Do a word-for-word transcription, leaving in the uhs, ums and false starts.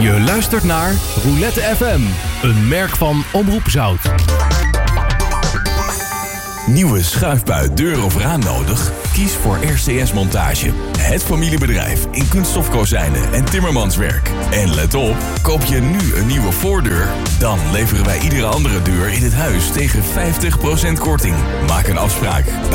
Je luistert naar Roulette F M, een merk van Omroep Zout. Nieuwe schuifbui, deur of raam nodig? Kies voor R C S Montage. Het familiebedrijf in kunststofkozijnen en timmermanswerk. En let op, koop je nu een nieuwe voordeur? Dan leveren wij iedere andere deur in het huis tegen vijftig procent korting. Maak een afspraak